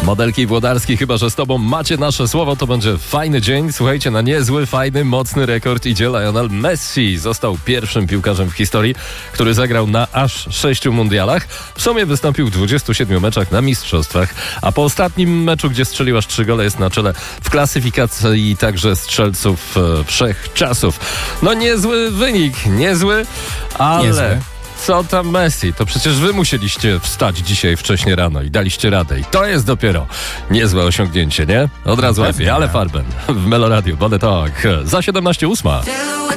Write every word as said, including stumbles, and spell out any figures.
Modelki Włodarski, chyba że z tobą macie nasze słowo, to będzie fajny dzień. Słuchajcie, na niezły, fajny, mocny rekord idzie Lionel Messi. Został pierwszym piłkarzem w historii, który zagrał na aż sześciu mundialach. W sumie wystąpił w dwudziestu siedmiu meczach na mistrzostwach, a po ostatnim meczu, gdzie strzelił aż trzy gole, jest na czele w klasyfikacji także strzelców e, wszechczasów. No niezły wynik, niezły, ale... Niezły. Co tam Messi? To przecież wy musieliście wstać dzisiaj wcześnie rano i daliście radę. I to jest dopiero niezłe osiągnięcie, nie? Od razu No lepiej, pewnie, ale nie? farbem. W Meloradiu, Bone Talk. Za siedemnaście ósma.